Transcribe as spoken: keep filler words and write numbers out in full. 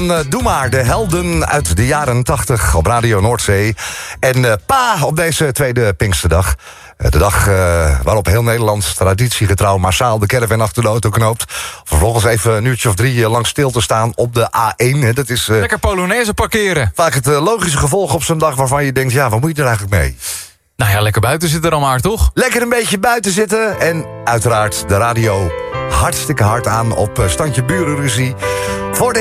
Uh, doe maar, de helden uit de jaren tachtig op Radio Noordzee. En uh, pa op deze tweede Pinksterdag. Uh, de dag uh, waarop heel Nederland traditiegetrouw massaal de caravan achter de auto knoopt. Vervolgens even een uurtje of drie uh, lang stil te staan op de A één. Hè. Dat is uh, lekker Polonaise parkeren. Vaak het uh, logische gevolg op zo'n dag waarvan je denkt, ja, wat moet je er eigenlijk mee? Nou ja, lekker buiten zitten dan maar, toch? Lekker een beetje buiten zitten. En uiteraard de radio hartstikke hard aan op uh, standje burenruzie. Voor de